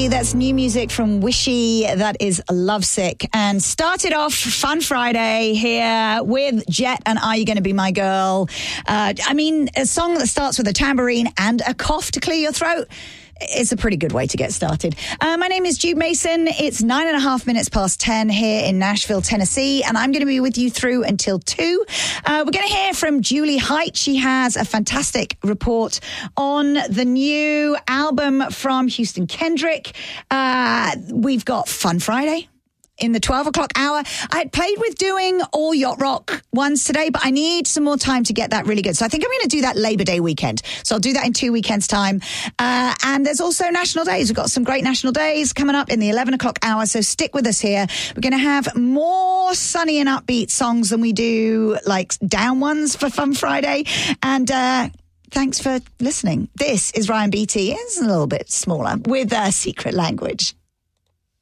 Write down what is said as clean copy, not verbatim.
Beatty. That's new music from Wishy. That is Lovesick. And started off Fun Friday here with Jet and Are You Gonna Be My Girl? A song that starts with a tambourine and a cough to clear your throat. It's a pretty good way to get started. My name is Jude Mason. It's 9.5 minutes past 10 here in Nashville, Tennessee, and I'm going to be with you through until 2. We're going to hear from Julie Height. She has a fantastic report on the new album from Houston Kendrick. We've got Fun Friday in the 12 o'clock hour. I had played with doing all Yacht Rock ones today, but I need some more time to get that really good. So I think I'm going to do that Labor Day weekend. So I'll do that in 2 weekends' time. And there's also national days. We've got some great national days coming up in the 11 o'clock hour. So stick with us here. We're going to have more sunny and upbeat songs than we do like down ones for Fun Friday. And thanks for listening. This is Ryan Beatty. It's a little bit smaller with Secret Language.